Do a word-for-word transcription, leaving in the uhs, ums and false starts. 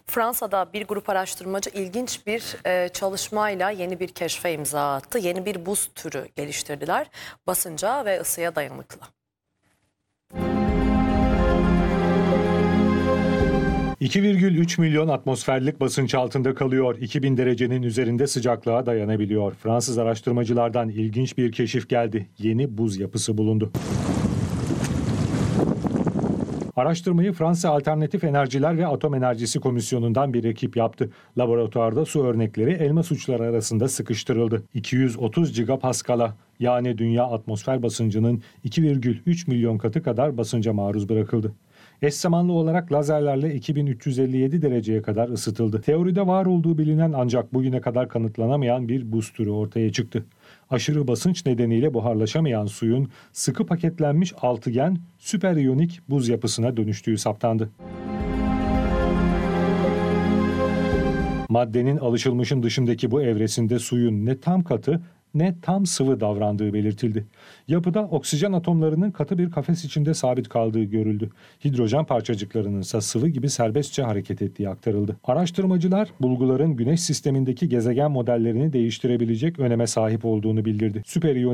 Fransa'da bir grup araştırmacı ilginç bir e, çalışmayla yeni bir keşfe imza attı. Yeni bir buz türü geliştirdiler. Basınca ve ısıya dayanıklı. iki virgül üç milyon atmosferlik basınç altında kalıyor. iki bin derecenin üzerinde sıcaklığa dayanabiliyor. Fransız araştırmacılardan ilginç bir keşif geldi. Yeni buz yapısı bulundu. Araştırmayı Fransa Alternatif Enerjiler ve Atom Enerjisi Komisyonu'ndan bir ekip yaptı. Laboratuvarda su örnekleri elmas uçları arasında sıkıştırıldı. iki yüz otuz gigapaskal'a yani dünya atmosfer basıncının iki virgül üç milyon katı kadar basınca maruz bırakıldı. Eş zamanlı olarak lazerlerle iki bin üç yüz elli yedi dereceye kadar ısıtıldı. Teoride var olduğu bilinen ancak bugüne kadar kanıtlanamayan bir buz türü ortaya çıktı. Aşırı basınç nedeniyle buharlaşamayan suyun sıkı paketlenmiş altıgen süperiyonik buz yapısına dönüştüğü saptandı. Maddenin alışılmışın dışındaki bu evresinde suyun ne tam katı ne tam sıvı davrandığı belirtildi. Yapıda oksijen atomlarının katı bir kafes içinde sabit kaldığı görüldü. Hidrojen parçacıklarının ise sıvı gibi serbestçe hareket ettiği aktarıldı. Araştırmacılar bulguların Güneş sistemindeki gezegen modellerini değiştirebilecek öneme sahip olduğunu bildirdi. Süperiyonik